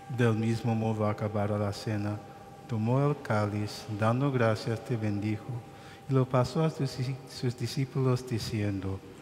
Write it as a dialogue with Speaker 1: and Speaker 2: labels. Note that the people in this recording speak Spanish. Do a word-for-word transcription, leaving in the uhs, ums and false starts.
Speaker 1: Del mismo modo, acabada la cena, tomó el cáliz, dando gracias, te bendijo, y lo pasó a sus, sus discípulos diciendo: